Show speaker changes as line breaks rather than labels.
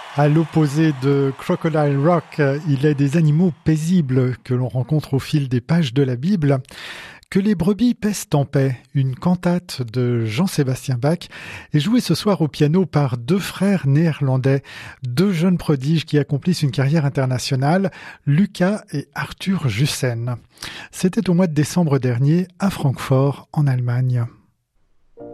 À l'opposé de Crocodile Rock, il est des animaux paisibles que l'on rencontre au fil des pages de la Bible. Que les brebis paissent en paix, une cantate de Jean-Sébastien Bach, est jouée ce soir au piano par deux frères néerlandais, deux jeunes prodiges qui accomplissent une carrière internationale, Lucas et Arthur Jussen. C'était au mois de décembre dernier à Francfort, en Allemagne.